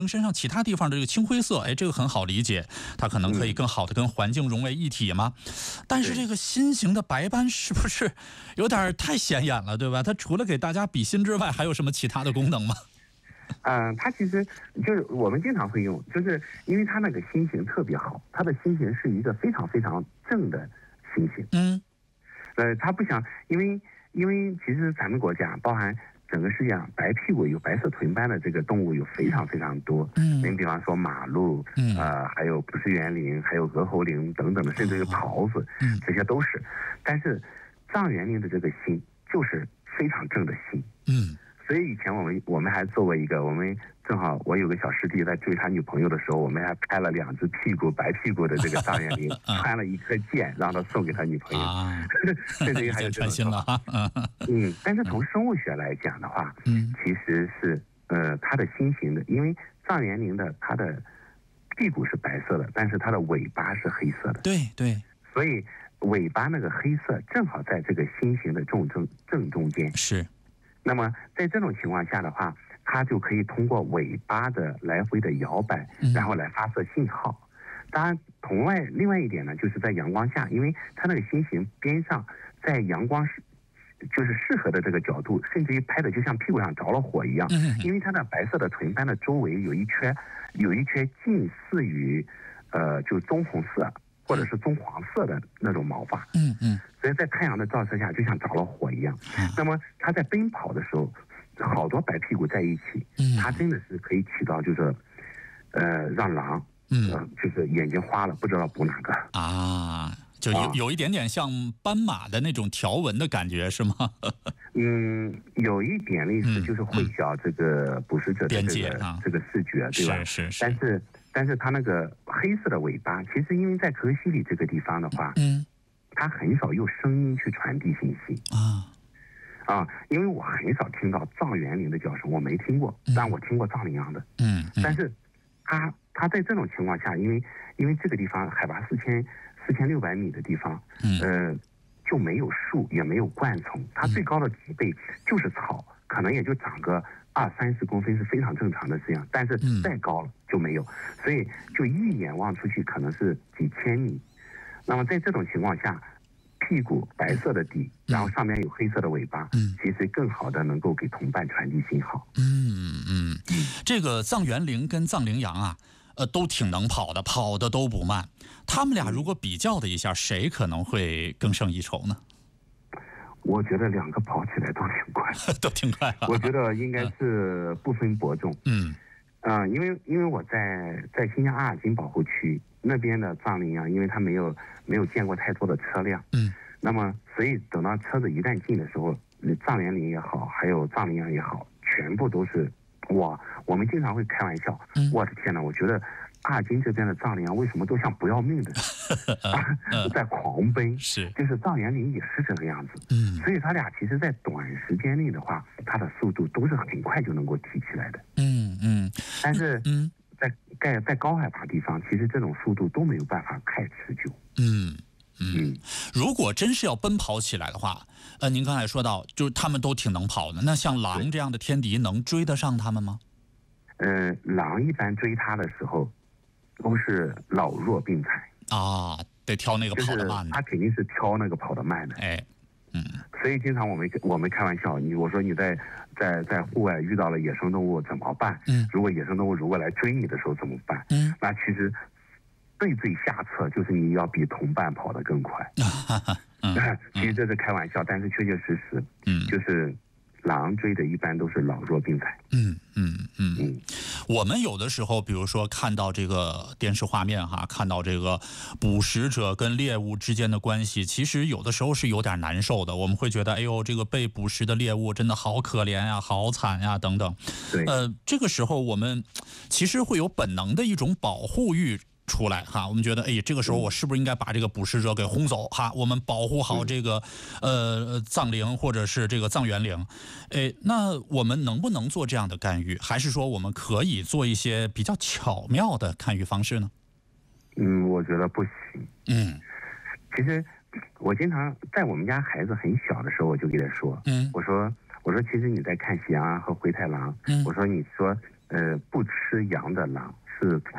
身上其他地方的这个青灰色，哎，这个很好理解，它可能可以更好的跟环境融为一体嘛。但是这个心形的白斑是不是有点太显眼了，对吧？它除了给大家比心之外，还有什么其他的功能吗？ 它其实就是我们经常会用，就是因为它那个心形特别好，它的心形是一个非常非常正的心形。它不像，因为其实咱们国家包含整个世界上白屁股有白色臀斑的这个动物有非常非常多。你比方说马鹿，还有不是园羚，还有鹅喉羚等等的，甚至于狍子，这些都是。但是藏原羚的这个心就是非常正的心。所以以前我们还做过一个，我们正好我有个小师弟在追他女朋友的时候，我们还拍了2只白屁股的这个藏原羚，穿了一颗箭让他送给他女朋友，甚至于还有这种说法。但是从生物学来讲的话，其实是它的心形的，因为藏原羚的它的屁股是白色的，但是它的尾巴是黑色的。 对， 所以尾巴那个黑色正好在这个心形的正中间。是。那么在这种情况下的话，它就可以通过尾巴的来回的摇摆，然后来发射信号。当然，另外一点呢，就是在阳光下，因为它那个心形边上，在阳光就是适合的这个角度，甚至于拍的就像屁股上着了火一样。因为它的白色的臀斑的周围有一圈近似于就棕红色或者是棕黄色的那种毛发。所以在太阳的照射下就像着了火一样。那么它在奔跑的时候，好多白屁股在一起，它真的是可以起到就是让狼就是眼睛花了不知道补哪个啊， 就有一点点像斑马的那种条纹的感觉是吗？ 有一点类似，就是混淆这个捕食者的这个视觉，对吧？ 是。 但是它那个黑色的尾巴，其实因为在可西里这个地方的话，它很少用声音去传递信息因为我很少听到藏原羚的叫声，我没听过，但我听过藏羚羊的。但是它在这种情况下，因为这个地方海拔4600米的地方，就没有树，也没有灌丛，它最高的植被就是草，可能也就长个20-30公分是非常正常的这样，但是再高了就没有，所以就一眼望出去可能是几千米。那么在这种情况下，屁股白色的底，然后上面有黑色的尾巴，其实更好的能够给同伴传递信号。 这个藏原羚跟藏羚羊啊，都挺能跑的，跑的都不慢。他们俩如果比较的一下，谁可能会更胜一筹呢？ 我觉得2个跑起来都挺快， 都挺快。 我觉得应该是不分伯仲。因为我在新疆阿尔金保护区那边的藏羚羊，因为它没有见过太多的车辆，那么所以等到车子一旦进的时候，藏原羚也好，还有藏羚羊也好，全部都是我们经常会开玩笑，我的天哪，我觉得阿尔金这边的藏羚羊为什么都像不要命的在狂奔，就是藏原羚也是这个样子。所以他俩其实在短时间内的话，它的速度都是很快就能够提起来的。但是在高海拔地方，其实这种速度都没有办法太持久。 如果真是要奔跑起来的话，您刚才说到，就是他们都挺能跑的，那像狼这样的天敌能追得上他们吗？ 狼一般追它的时候，都是老弱病残得挑那个跑得慢的， 他肯定是挑那个跑得慢的。所以经常我们开玩笑，我说你在户外遇到了野生动物怎么办？如果野生动物如果来追你的时候怎么办？那其实最下策就是你要比同伴跑得更快。其实这是开玩笑，但是确确实实，就是狼追的一般都是老弱病残。 我们有的时候，比如说看到这个电视画面看到这个捕食者跟猎物之间的关系，其实有的时候是有点难受的。我们会觉得，哎呦，这个被捕食的猎物真的好可怜呀，好惨呀，等等。这个时候我们其实会有本能的一种保护欲出来我们觉得，这个时候我是不是应该把这个捕食者给轰走我们保护好这个藏羚或者是这个藏原羚。那我们能不能做这样的干预，还是说我们可以做一些比较巧妙的干预方式呢？ 我觉得不行。其实我经常在我们家孩子很小的时候，我就给他说，我说其实你在看喜羊羊和灰太狼，我说你说不吃羊的狼是